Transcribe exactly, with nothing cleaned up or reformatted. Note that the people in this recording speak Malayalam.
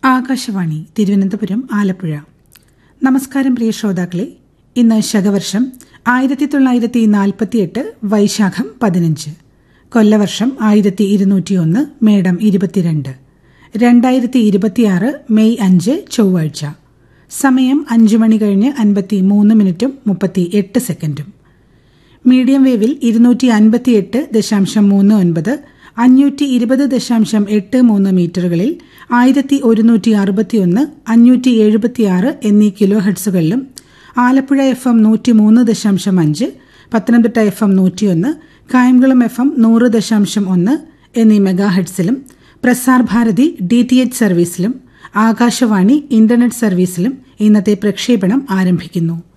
ആകാശവാണി തിരുവനന്തപുരം ആലപ്പുഴ. നമസ്കാരം പ്രിയ ശ്രോതാക്കളെ. ഇന്ന് ശകവർഷം ആയിരത്തി തൊള്ളായിരത്തി നാൽപ്പത്തിയെട്ട് വൈശാഖം പതിനഞ്ച്, കൊല്ലവർഷം ആയിരത്തി ഇരുന്നൂറ്റിയൊന്ന് മേടം ഇരുപത്തിരണ്ട്, രണ്ടായിരത്തി ഇരുപത്തിയാറ് മെയ് അഞ്ച് ചൊവ്വാഴ്ച. സമയം അഞ്ചു മണി കഴിഞ്ഞ് അൻപത്തി മൂന്ന് മിനിറ്റും മുപ്പത്തി എട്ട് സെക്കൻഡും. മീഡിയം വേവിൽ ഇരുന്നൂറ്റി അൻപത്തിയെട്ട് ദശാംശം മൂന്ന് ഒൻപത്, അഞ്ഞൂറ്റി ഇരുപത് ദശാംശം എട്ട് മൂന്ന് മീറ്ററുകളിൽ ആയിരത്തി ഒരുന്നൂറ്റി അറുപത്തിയൊന്ന്, അഞ്ഞൂറ്റി എഴുപത്തിയാറ് എന്നീ കിലോ ഹെഡ്സുകളിലും ആലപ്പുഴ എഫ് എം നൂറ്റി മൂന്ന് ദശാംശം അഞ്ച്, പത്തനംതിട്ട എഫ് എം നൂറ്റിയൊന്ന്, കായംകുളം എഫ് എം നൂറ് ദശാംശം ഒന്ന് എന്നീ mega ഹെഡ്സിലും Prasar Bharati D T H സർവീസിലും Akashvani internet സർവീസിലും ഇന്നത്തെ പ്രക്ഷേപണം ആരംഭിക്കുന്നു.